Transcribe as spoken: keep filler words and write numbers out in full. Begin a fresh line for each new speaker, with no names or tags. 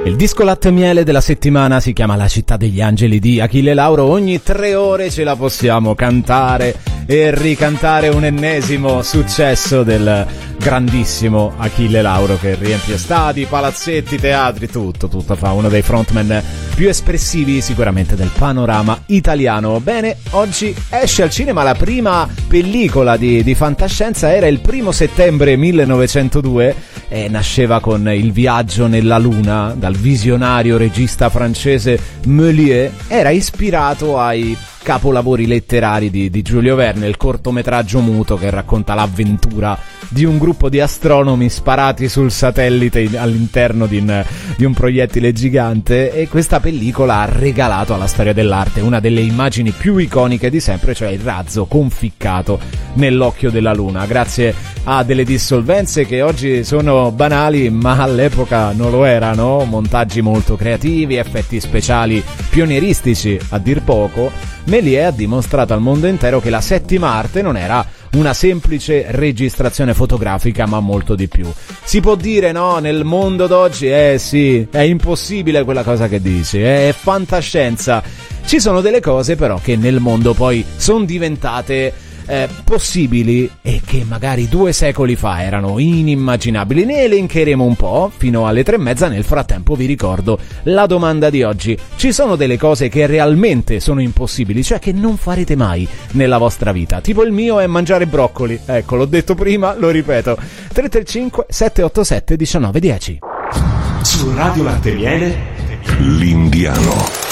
Il disco latte miele della settimana si chiama La città degli angeli di Achille Lauro. Ogni tre ore ce la possiamo cantare e ricantare un ennesimo successo del grandissimo Achille Lauro, che riempie stadi, palazzetti, teatri, tutto, tutto fa uno dei frontman più espressivi sicuramente del panorama italiano. Bene, oggi esce al cinema la prima pellicola di, di fantascienza, era il primo settembre millenovecentodue e nasceva con Il viaggio nella luna, dal visionario regista francese Méliès. Era ispirato ai capolavori letterari di, di Giulio Verne, il cortometraggio muto che racconta l'avventura di un gruppo di astronomi sparati sul satellite in, all'interno di un, di un proiettile gigante, e questa pellicola ha regalato alla storia dell'arte una delle immagini più iconiche di sempre, cioè il razzo conficcato nell'occhio della luna, grazie a delle dissolvenze che oggi sono banali ma all'epoca non lo erano, montaggi molto creativi, effetti speciali pionieristici a dir poco. Méliès ha dimostrato al mondo intero che la settima arte non era una semplice registrazione fotografica, ma molto di più. Si può dire, no, nel mondo d'oggi, eh sì, è impossibile quella cosa che dici, è fantascienza. Ci sono delle cose però che nel mondo poi sono diventate Eh, possibili e che magari due secoli fa erano inimmaginabili. Ne elencheremo un po' fino alle tre e mezza. Nel frattempo vi ricordo la domanda di oggi: ci sono delle cose che realmente sono impossibili, cioè che non farete mai nella vostra vita? Tipo il mio è mangiare broccoli. Ecco, l'ho detto prima, lo ripeto. Tre tre cinque sette otto sette uno nove uno zero.
Su Radio Latte Miele, l'Indiano.